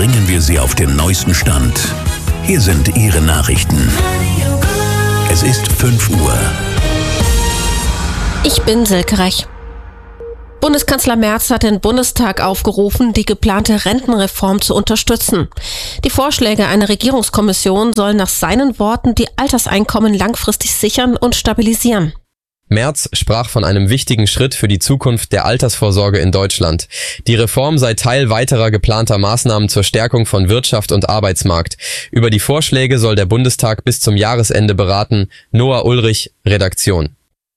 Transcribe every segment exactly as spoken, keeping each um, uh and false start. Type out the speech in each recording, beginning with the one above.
bringen wir Sie auf den neuesten Stand. Hier sind Ihre Nachrichten. Es ist fünf Uhr. Ich bin Silke Rech. Bundeskanzler Merz hat den Bundestag aufgerufen, die geplante Rentenreform zu unterstützen. Die Vorschläge einer Regierungskommission sollen nach seinen Worten die Alterseinkommen langfristig sichern und stabilisieren. Merz sprach von einem wichtigen Schritt für die Zukunft der Altersvorsorge in Deutschland. Die Reform sei Teil weiterer geplanter Maßnahmen zur Stärkung von Wirtschaft und Arbeitsmarkt. Über die Vorschläge soll der Bundestag bis zum Jahresende beraten. Noah Ulrich, Redaktion.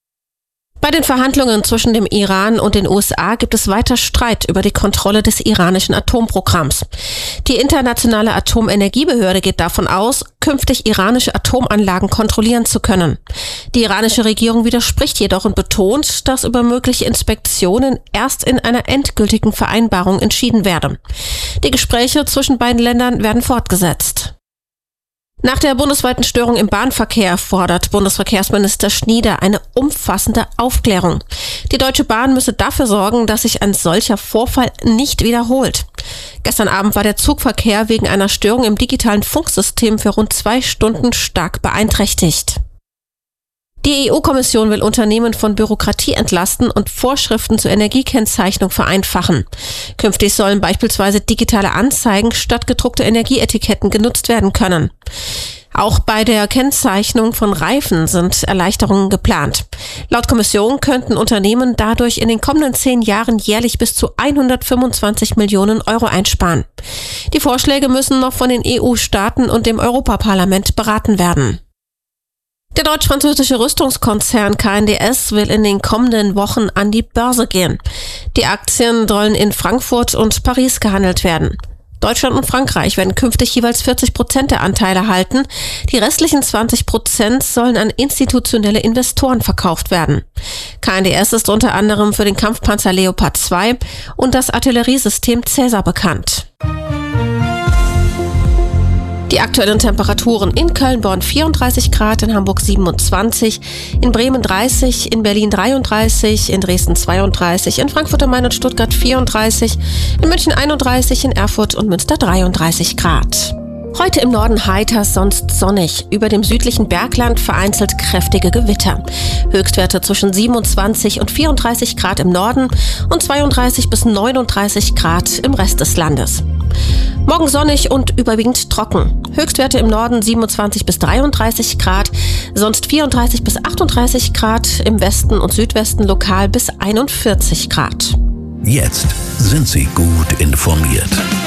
Bei den Verhandlungen zwischen dem Iran und den U S A gibt es weiter Streit über die Kontrolle des iranischen Atomprogramms. Die Internationale Atomenergiebehörde geht davon aus, künftig iranische Atomanlagen kontrollieren zu können. Die iranische Regierung widerspricht jedoch und betont, dass über mögliche Inspektionen erst in einer endgültigen Vereinbarung entschieden werde. Die Gespräche zwischen beiden Ländern werden fortgesetzt. Nach der bundesweiten Störung im Bahnverkehr fordert Bundesverkehrsminister Schnieder eine umfassende Aufklärung. Die Deutsche Bahn müsse dafür sorgen, dass sich ein solcher Vorfall nicht wiederholt. Gestern Abend war der Zugverkehr wegen einer Störung im digitalen Funksystem für rund zwei Stunden stark beeinträchtigt. Die E U-Kommission will Unternehmen von Bürokratie entlasten und Vorschriften zur Energiekennzeichnung vereinfachen. Künftig sollen beispielsweise digitale Anzeigen statt gedruckte Energieetiketten genutzt werden können. Auch bei der Kennzeichnung von Reifen sind Erleichterungen geplant. Laut Kommission könnten Unternehmen dadurch in den kommenden zehn Jahren jährlich bis zu hundertfünfundzwanzig Millionen Euro einsparen. Die Vorschläge müssen noch von den E U-Staaten und dem Europaparlament beraten werden. Der deutsch-französische Rüstungskonzern K N D S will in den kommenden Wochen an die Börse gehen. Die Aktien sollen in Frankfurt und Paris gehandelt werden. Deutschland und Frankreich werden künftig jeweils vierzig Prozent der Anteile halten. Die restlichen zwanzig Prozent sollen an institutionelle Investoren verkauft werden. K N D S ist unter anderem für den Kampfpanzer Leopard zwei und das Artilleriesystem Caesar bekannt. Die aktuellen Temperaturen: in Köln-Bonn vierunddreißig Grad, in Hamburg siebenundzwanzig, in Bremen dreißig, in Berlin dreiunddreißig, in Dresden zweiunddreißig, in Frankfurt am Main und Stuttgart vierunddreißig, in München einunddreißig, in Erfurt und Münster dreiunddreißig Grad. Heute im Norden heiter, sonst sonnig. Über dem südlichen Bergland vereinzelt kräftige Gewitter. Höchstwerte zwischen siebenundzwanzig und vierunddreißig Grad im Norden und zweiunddreißig bis neununddreißig Grad im Rest des Landes. Morgen sonnig und überwiegend trocken. Höchstwerte im Norden siebenundzwanzig bis dreiunddreißig Grad, sonst vierunddreißig bis achtunddreißig Grad, im Westen und Südwesten lokal bis einundvierzig Grad. Jetzt sind Sie gut informiert.